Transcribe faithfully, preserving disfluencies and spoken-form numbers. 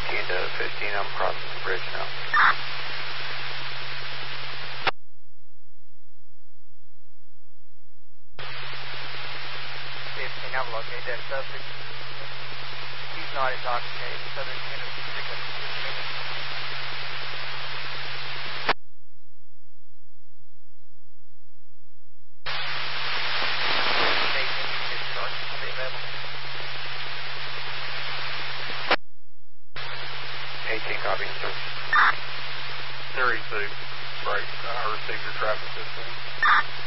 eighteen to fifteen, I'm crossing the bridge now. fifteen, I've located that subject. He's not intoxicated. Subject entered the vehicle in fifteen minutes. eighteen, you can discharge. I'll be available. eighteen, copy, sir. thirty-two, break, I received your traffic system.